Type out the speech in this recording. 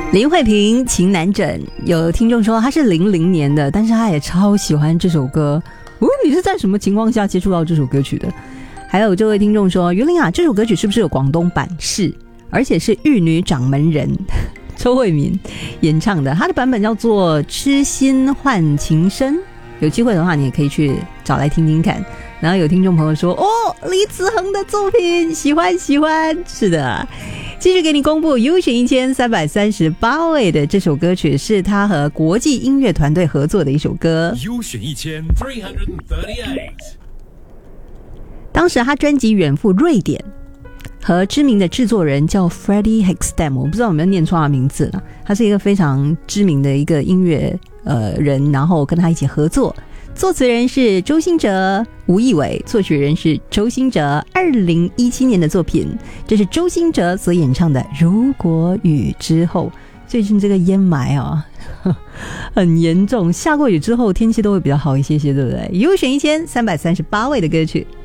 林慧萍情难枕，有听众说他是00年的，但是他也超喜欢这首歌。你是在什么情况下接触到这首歌曲的？还有这位听众说，于玲啊，这首歌曲是不是有广东版？是，而且是玉女掌门人周慧敏演唱的，他的版本叫做《痴心换情深》，有机会的话你也可以去找来听听看。然后有听众朋友说，李子恒的作品喜欢。是的，继续给你公布优选1338位的这首歌曲，是他和国际音乐团队合作的一首歌。 优选1338， 当时他专辑远赴瑞典，和知名的制作人叫 Freddie Hickstam， 我不知道有没有念错他的名字了，他是一个非常知名的一个音乐人，然后跟他一起合作。作词人是周兴哲、吴亦伟，作曲人是周兴哲。2017年的作品，这是周兴哲所演唱的《如果雨之后》。最近这个烟霾啊很严重，下过雨之后天气都会比较好一些，对不对？优选1338位的歌曲。